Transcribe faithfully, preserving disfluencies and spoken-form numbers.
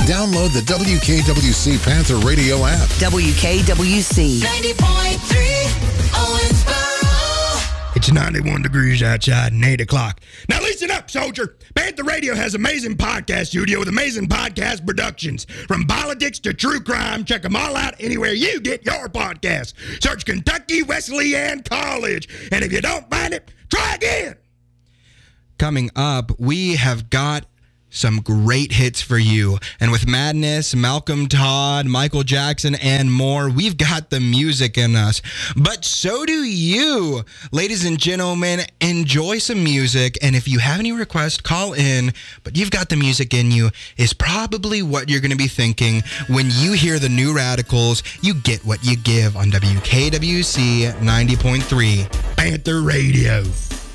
Download the W K W C Panther Radio app. W K W C ninety point three Owensboro. It's ninety-one degrees outside and eight o'clock. Now listen up, soldier. Panther Radio has amazing podcast studio with amazing podcast productions. From politics to true crime, check them all out anywhere you get your podcast. Search Kentucky Wesleyan College. And if you don't find it, try again. Coming up, we have got some great hits for you. And with Madness, Malcolm Todd, Michael Jackson, and more, we've got the music in us. But so do you. Ladies and gentlemen, enjoy some music. And if you have any requests, call in. But you've got the music in you is probably what you're going to be thinking when you hear the New Radicals. You get what you give on W K W C ninety point three Panther Radio.